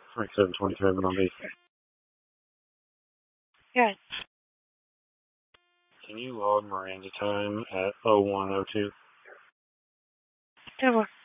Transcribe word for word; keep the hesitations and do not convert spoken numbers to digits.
twenty-seven twenty-seven on me. Good. Can you log Miranda time at oh one oh two? Good work.